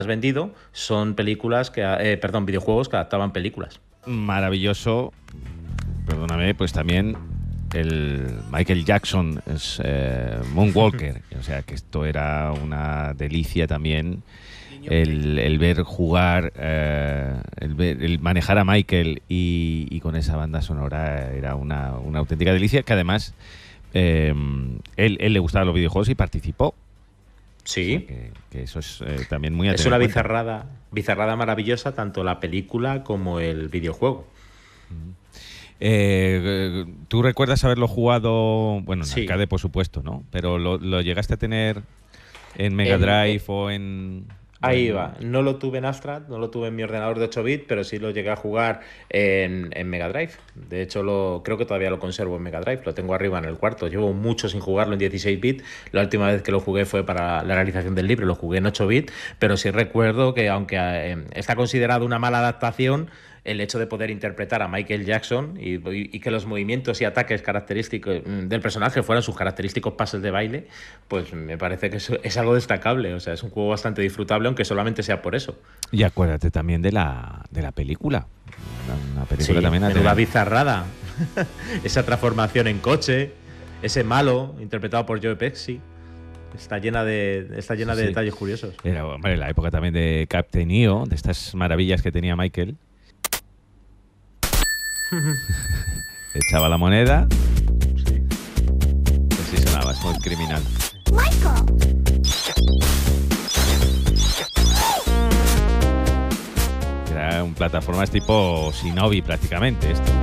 vendido son películas videojuegos que adaptaban películas. Maravilloso. Perdóname, pues también el Michael Jackson es Moonwalker. O sea, que esto era una delicia también. El ver jugar, el manejar a Michael y con esa banda sonora era una auténtica delicia, que además él le gustaban los videojuegos y participó. Sí. O sea, que eso es también muy Es una bizarrada maravillosa, tanto la película como el videojuego. ¿Tú recuerdas haberlo jugado, bueno, en Sí. arcade por supuesto, ¿no? Pero ¿lo llegaste a tener en Mega Drive o en...? Ahí va. No lo tuve en Amstrad, no lo tuve en mi ordenador de 8 bits, pero sí lo llegué a jugar en Mega Drive. De hecho, creo que todavía lo conservo en Mega Drive. Lo tengo arriba en el cuarto. Llevo mucho sin jugarlo en 16 bits. La última vez que lo jugué fue para la realización del libro. Lo jugué en 8 bits, pero sí recuerdo que, aunque está considerado una mala adaptación, el hecho de poder interpretar a Michael Jackson y que los movimientos y ataques característicos del personaje fueran sus característicos pases de baile, pues me parece que eso es algo destacable. O sea, es un juego bastante disfrutable, aunque solamente sea por eso. Y acuérdate también de la película. Una película Sí, también. menuda bizarrada. Esa transformación en coche, ese malo interpretado por Joe Pesci. Está llena de detalles curiosos. Era, hombre, la época también de Captain EO, de estas maravillas que tenía Michael. Echaba la moneda. Sí. Así sonaba, es muy criminal. Era un plataformas tipo Shinobi prácticamente esto.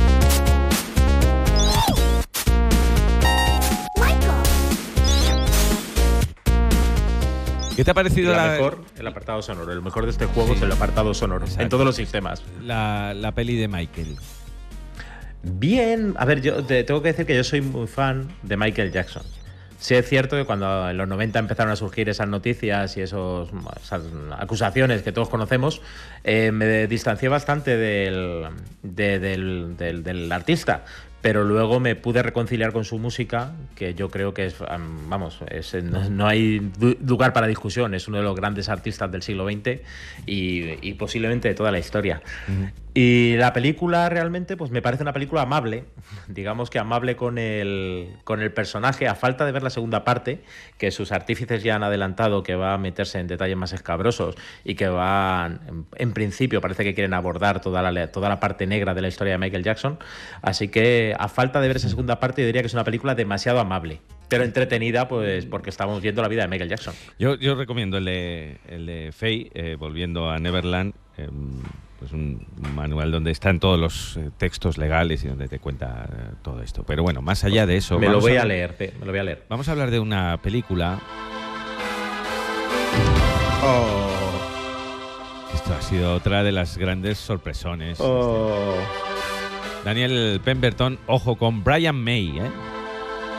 ¿Qué te ha parecido El apartado sonoro? El mejor de este juego es el apartado sonoro. Exacto. En todos los sistemas. La peli de Michael. Bien, a ver, yo tengo que decir que yo soy muy fan de Michael Jackson. Sí es cierto que cuando en los 90 empezaron a surgir esas noticias y esas acusaciones que todos conocemos, me distancié bastante del artista. Pero luego me pude reconciliar con su música, que yo creo que no hay lugar para discusión. Es uno de los grandes artistas del siglo XX y posiblemente de toda la historia. Uh-huh. Y la película realmente pues me parece una película amable, digamos que amable con el personaje, a falta de ver la segunda parte, que sus artífices ya han adelantado que va a meterse en detalles más escabrosos y que en principio parece que quieren abordar toda la parte negra de la historia de Michael Jackson. Así que a falta de ver esa segunda parte, yo diría que es una película demasiado amable, pero entretenida, pues porque estamos viendo la vida de Michael Jackson. Yo recomiendo el de Faye, volviendo a Neverland, pues un manual donde están todos los textos legales y donde te cuenta todo esto. Pero bueno, más allá de eso... Me lo voy a leer. Vamos a hablar de una película... Esto ha sido otra de las grandes sorpresones. Daniel Pemberton, ojo con Brian May, ¿eh?